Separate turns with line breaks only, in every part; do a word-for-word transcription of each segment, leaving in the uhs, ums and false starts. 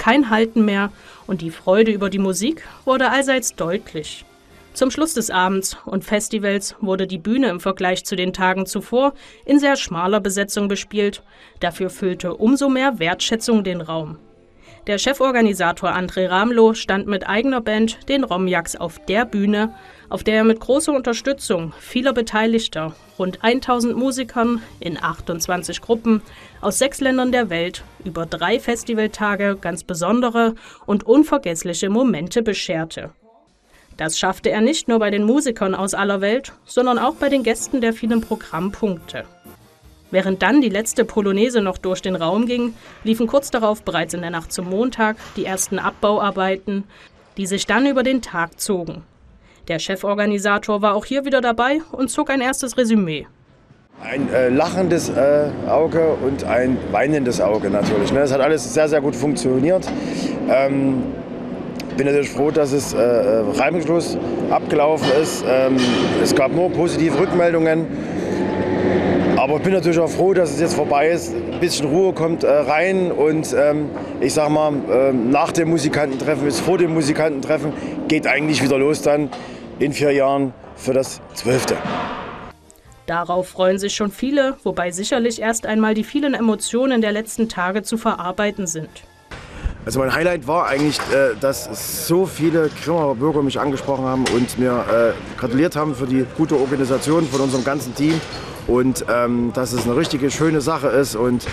kein Halten mehr und die Freude über die Musik wurde allseits deutlich. Zum Schluss des Abends und Festivals wurde die Bühne im Vergleich zu den Tagen zuvor in sehr schmaler Besetzung bespielt. Dafür füllte umso mehr Wertschätzung den Raum. Der Cheforganisator André Ramlo stand mit eigener Band, den Romjaks, auf der Bühne, auf der er mit großer Unterstützung vieler Beteiligter, rund tausend Musikern in achtundzwanzig Gruppen aus sechs Ländern der Welt, über drei Festivaltage ganz besondere und unvergessliche Momente bescherte. Das schaffte er nicht nur bei den Musikern aus aller Welt, sondern auch bei den Gästen der vielen Programmpunkte. Während dann die letzte Polonaise noch durch den Raum ging, liefen kurz darauf bereits in der Nacht zum Montag die ersten Abbauarbeiten, die sich dann über den Tag zogen. Der Cheforganisator war auch hier wieder dabei und zog ein erstes Resümee.
Ein äh, lachendes äh, Auge und ein weinendes Auge natürlich. Ne? Das hat alles sehr, sehr gut funktioniert. Ähm Ich bin natürlich froh, dass es äh, reibungslos abgelaufen ist. Ähm, es gab nur positive Rückmeldungen. Aber ich bin natürlich auch froh, dass es jetzt vorbei ist. Ein bisschen Ruhe kommt äh, rein und ähm, ich sag mal, äh, nach dem Musikantentreffen bis vor dem Musikantentreffen geht eigentlich wieder los dann in vier Jahren für das Zwölfte.
Darauf freuen sich schon viele, wobei sicherlich erst einmal die vielen Emotionen der letzten Tage zu verarbeiten sind.
Also mein Highlight war eigentlich, äh, dass so viele Grimmaer Bürger mich angesprochen haben und mir äh, gratuliert haben für die gute Organisation von unserem ganzen Team und ähm, dass es eine richtige schöne Sache ist und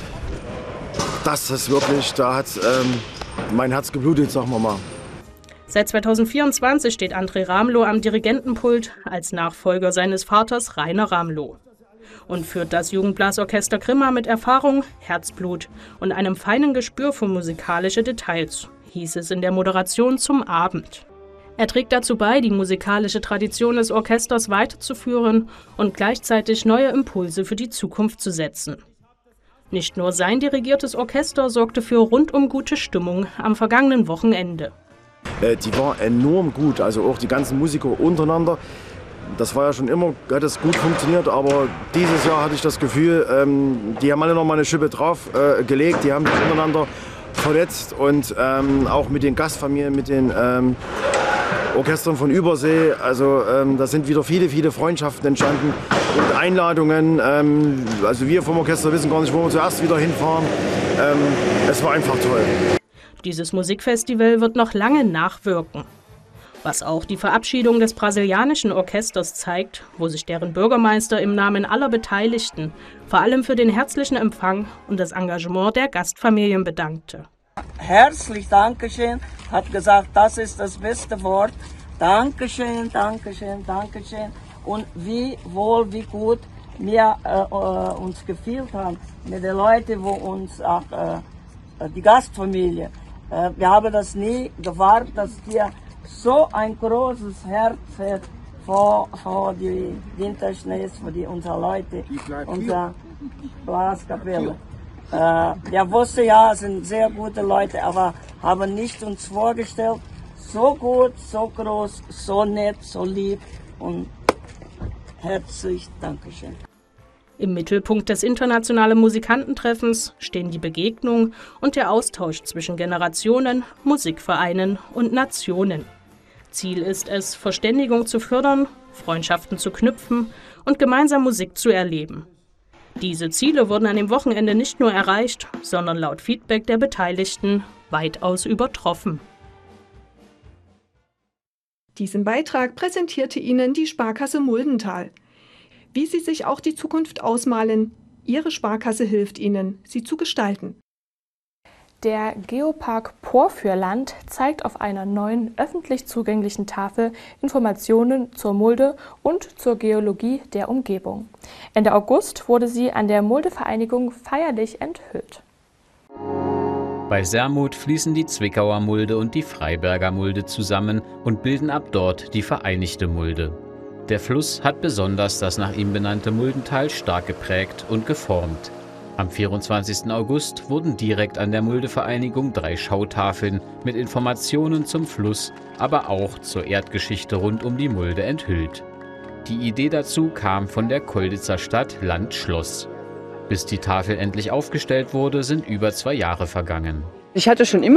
das ist wirklich, da hat ähm, mein Herz geblutet, sagen wir mal.
Seit zweitausendvierundzwanzig steht André Ramlo am Dirigentenpult als Nachfolger seines Vaters Rainer Ramlo und führt das Jugendblasorchester Grimma mit Erfahrung, Herzblut und einem feinen Gespür für musikalische Details, hieß es in der Moderation zum Abend. Er trägt dazu bei, die musikalische Tradition des Orchesters weiterzuführen und gleichzeitig neue Impulse für die Zukunft zu setzen. Nicht nur sein dirigiertes Orchester sorgte für rundum gute Stimmung am vergangenen Wochenende.
Äh, die war enorm gut, also auch die ganzen Musiker untereinander. Das war ja schon immer, hat es gut funktioniert, aber dieses Jahr hatte ich das Gefühl, ähm, die haben alle noch mal eine Schippe drauf äh, gelegt, die haben sich untereinander vernetzt und ähm, auch mit den Gastfamilien, mit den ähm, Orchestern von Übersee, also ähm, da sind wieder viele, viele Freundschaften entstanden und Einladungen, ähm, also wir vom Orchester wissen gar nicht, wo wir zuerst wieder hinfahren, ähm, es war einfach toll.
Dieses Musikfestival wird noch lange nachwirken. Was auch die Verabschiedung des brasilianischen Orchesters zeigt, wo sich deren Bürgermeister im Namen aller Beteiligten vor allem für den herzlichen Empfang und das Engagement der Gastfamilien bedankte.
Herzlich Dankeschön, hat gesagt, das ist das beste Wort. Dankeschön, Dankeschön, Dankeschön. Und wie wohl, wie gut wir äh, äh, uns gefühlt haben mit den Leuten, wo uns auch äh, die Gastfamilie. Äh, wir haben das nie gewartet, dass hier so ein großes Herz hat vor, vor die Winterschnees, für die, unsere Leute, unsere Blaskapelle. Äh, wir wussten ja, es sind sehr gute Leute, aber haben nicht uns vorgestellt, so gut, so groß, so nett, so lieb und herzlich Dankeschön.
Im Mittelpunkt des internationalen Musikantentreffens stehen die Begegnung und der Austausch zwischen Generationen, Musikvereinen und Nationen. Ziel ist es, Verständigung zu fördern, Freundschaften zu knüpfen und gemeinsam Musik zu erleben. Diese Ziele wurden an dem Wochenende nicht nur erreicht, sondern laut Feedback der Beteiligten weitaus übertroffen.
Diesen Beitrag präsentierte Ihnen die Sparkasse Muldental. Wie Sie sich auch die Zukunft ausmalen, Ihre Sparkasse hilft Ihnen, sie zu gestalten.
Der Geopark Porfürland zeigt auf einer neuen öffentlich zugänglichen Tafel Informationen zur Mulde und zur Geologie der Umgebung. Ende August wurde sie an der Muldevereinigung feierlich enthüllt.
Bei Sermut fließen die Zwickauer Mulde und die Freiberger Mulde zusammen und bilden ab dort die Vereinigte Mulde. Der Fluss hat besonders das nach ihm benannte Muldental stark geprägt und geformt. Am vierundzwanzigsten August wurden direkt an der Muldevereinigung drei Schautafeln mit Informationen zum Fluss, aber auch zur Erdgeschichte rund um die Mulde enthüllt. Die Idee dazu kam von der Colditzer Stadt Land Schloss. Bis die Tafel endlich aufgestellt wurde, sind über zwei Jahre vergangen.
Ich hatte schon immer